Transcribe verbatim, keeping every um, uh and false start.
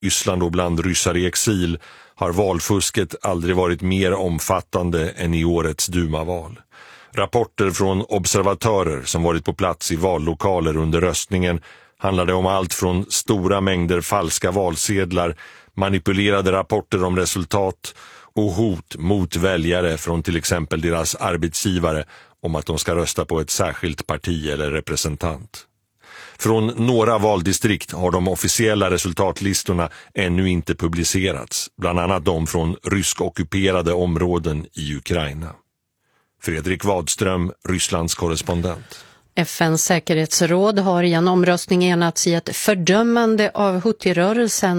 Ryssland och bland ryssar i exil har valfusket aldrig varit mer omfattande än i årets Duma-val. Rapporter från observatörer som varit på plats i vallokaler under röstningen handlade om allt från stora mängder falska valsedlar, manipulerade rapporter om resultat och hot mot väljare från till exempel deras arbetsgivare om att de ska rösta på ett särskilt parti eller representant. Från några valdistrikt har de officiella resultatlistorna ännu inte publicerats, bland annat de från rysk-ockuperade områden i Ukraina. Fredrik Wadström, Rysslands korrespondent. F N:s säkerhetsråd har i en omröstning enats i ett fördömande av Houthi-rörelsen